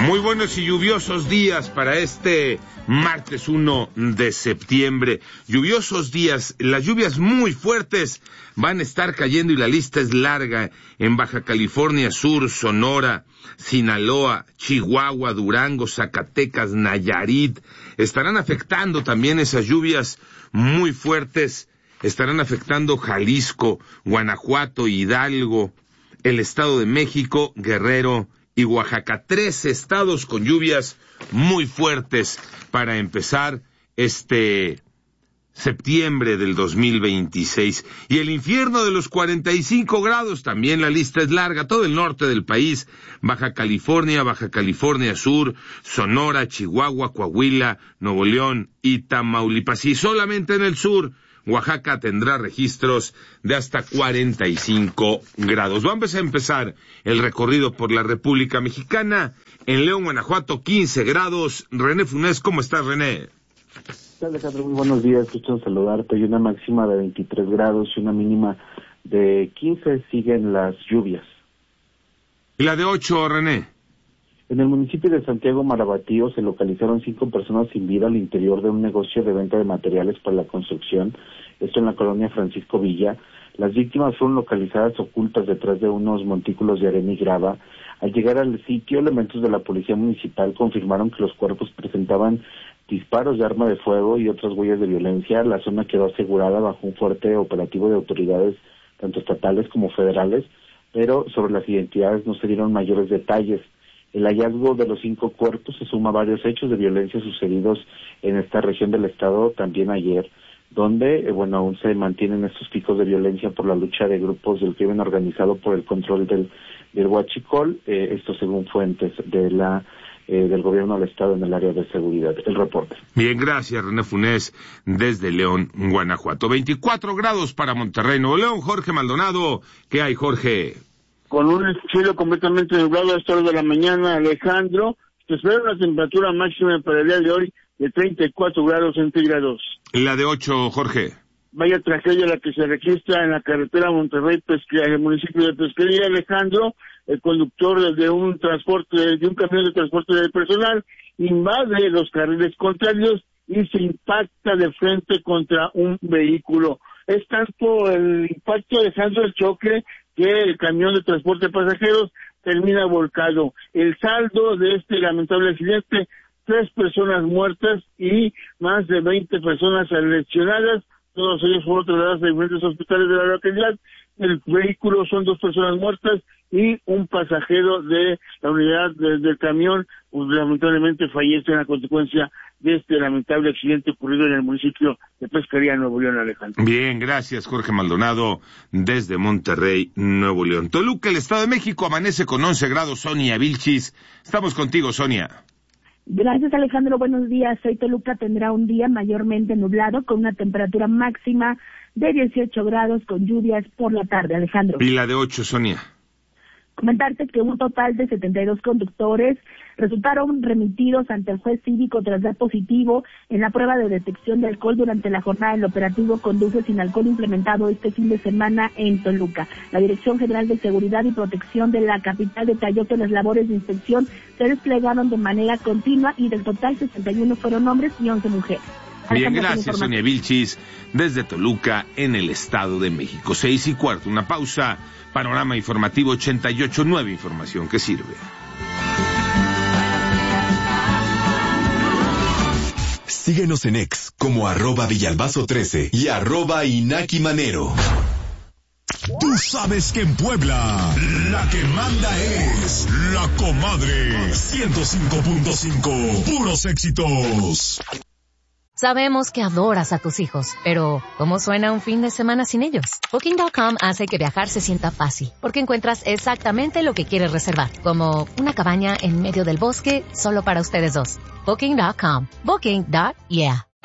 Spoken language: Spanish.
Muy buenos y lluviosos días para este martes 1 de septiembre. Lluviosos días, las lluvias muy fuertes van a estar cayendo y la lista es larga en Baja California Sur, Sonora, Sinaloa, Chihuahua, Durango, Zacatecas, Nayarit. Estarán afectando también esas lluvias muy fuertes, estarán afectando Jalisco, Guanajuato, Hidalgo, el Estado de México, Guerrero y Oaxaca. 3 estados con lluvias muy fuertes para empezar este septiembre del 2026. Y el infierno de los 45 grados, también la lista es larga. Todo el norte del país, Baja California Sur, Sonora, Chihuahua, Coahuila, Nuevo León y Tamaulipas. Y solamente en el sur, Oaxaca tendrá registros de hasta 45 grados. Vamos a empezar el recorrido por la República Mexicana. En León, Guanajuato, 15 grados. René Funes, ¿cómo estás, René? Alejandro, muy buenos días. Gusto saludarte. Hay una máxima de 23 grados y una mínima de 15. Siguen las lluvias. ¿Y la de 8, René? En el municipio de Santiago Marabatío se localizaron 5 personas sin vida al interior de un negocio de venta de materiales para la construcción, esto en la colonia Francisco Villa. Las víctimas fueron localizadas ocultas detrás de unos montículos de arena y grava. Al llegar al sitio, elementos de la policía municipal confirmaron que los cuerpos presentaban disparos de arma de fuego y otras huellas de violencia. La zona quedó asegurada bajo un fuerte operativo de autoridades tanto estatales como federales, pero sobre las identidades no se dieron mayores detalles. El hallazgo de los 5 cuerpos se suma a varios hechos de violencia sucedidos en esta región del estado también ayer, donde, aún se mantienen estos picos de violencia por la lucha de grupos del crimen organizado por el control del huachicol, esto según fuentes del gobierno del estado en el área de seguridad. El reporte. Bien, gracias, René Funes, desde León, Guanajuato. 24 grados para Monterrey, Nuevo León. Jorge Maldonado, ¿qué hay, Jorge? Con un cielo completamente nublado a esta hora de la mañana, Alejandro, se espera una temperatura máxima para el día de hoy de 34 grados centígrados. La de 8, Jorge. Vaya tragedia la que se registra en la carretera Monterrey-Pesquería, en el municipio de Pesquería, Alejandro. El conductor de un camión de transporte de personal invade los carriles contrarios y se impacta de frente contra un vehículo. Es tanto el impacto, Alejandro, el choque, que el camión de transporte de pasajeros termina volcado. El saldo de este lamentable accidente, 3 personas muertas y más de 20 personas lesionadas. Todos ellos fueron trasladados a diferentes hospitales de la localidad. El vehículo son 2 personas muertas y un pasajero de la unidad del camión, pues, lamentablemente fallece a consecuencia de este lamentable accidente ocurrido en el municipio de Pesquería, Nuevo León, Alejandro. Bien, gracias, Jorge Maldonado, desde Monterrey, Nuevo León. Toluca, el Estado de México, amanece con 11 grados. Sonia Vilchis, estamos contigo, Sonia. Gracias, Alejandro. Buenos días. Hoy Toluca tendrá un día mayormente nublado con una temperatura máxima de 18 grados con lluvias por la tarde, Alejandro. ¿Y la de 8, Sonia? Comentarte que un total de 72 conductores resultaron remitidos ante el juez cívico tras dar positivo en la prueba de detección de alcohol durante la jornada del operativo Conduce sin Alcohol implementado este fin de semana en Toluca. La Dirección General de Seguridad y Protección de la capital detalló que las labores de inspección se desplegaron de manera continua y del total 61 fueron hombres y 11 mujeres. Bien, gracias, Sonia Vilchis, desde Toluca, en el Estado de México. 6:15, una pausa. Panorama Informativo 88.9, información que sirve. Síguenos en X como @Villalbazo13 y @Inaki Manero. Tú sabes que en Puebla la que manda es La Comadre 105.5, puros éxitos. Sabemos que adoras a tus hijos, pero ¿cómo suena un fin de semana sin ellos? Booking.com hace que viajar se sienta fácil, porque encuentras exactamente lo que quieres reservar, como una cabaña en medio del bosque solo para ustedes dos. Booking.com. Booking.yeah.